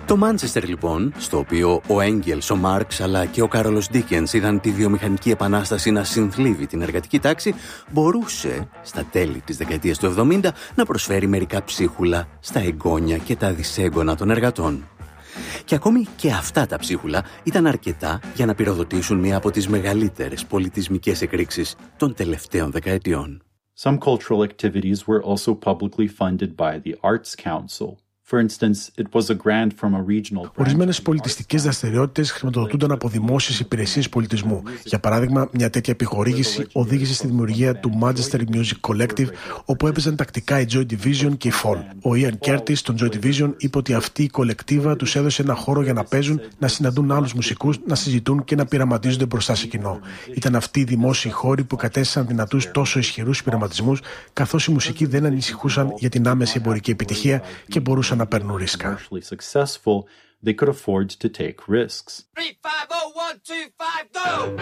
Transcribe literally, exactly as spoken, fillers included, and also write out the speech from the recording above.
Το Μάντσεστερ λοιπόν, στο οποίο ο Έγγελς, ο Μάρξ αλλά και ο Κάρολος Ντίκενς είδαν τη βιομηχανική επανάσταση να συνθλίβει την εργατική τάξη, μπορούσε στα τέλη της δεκαετίας του εβδομήντα να προσφέρει μερικά ψίχουλα στα εγγόνια και τα δυσέγγωνα των εργατών. Και ακόμη και αυτά τα ψίχουλα ήταν αρκετά για να πυροδοτήσουν μία από τις μεγαλύτερες πολιτισμικές εκρήξεις των τελευταίων δεκαετιών. Some cultural activities were also publicly funded by the Arts Council. For instance, it was a grant from a regional. Ορισμένες πολιτιστικές δραστηριότητες χρηματοδοτούνταν από δημόσιες υπηρεσίες πολιτισμού. Για παράδειγμα, μια τέτοια επιχορήγηση οδήγησε στη δημιουργία του Manchester Music Collective, όπου έπαιζαν τακτικά η Joy Division και η Fall. Ο Ian Curtis των Joy Division είπε ότι αυτή η κολεκτίβα τους έδωσε ένα χώρο για να παίζουν, να συναντούν άλλους μουσικούς, να συζητούν και να πειραματίζονται μπροστά σε κοινό. Ήταν αυτοί οι δημόσιοι χώροι που κατέστησαν δυνατούς τόσο ισχυρούς πειραματισμούς, καθώς οι μουσικοί δεν ανησυχούσαν για την άμεση εμπορική επιτυχία και μπορούσαν να παίρνουν ρίσκα. They could afford to take risks. three, five, oh, one, two, five, go!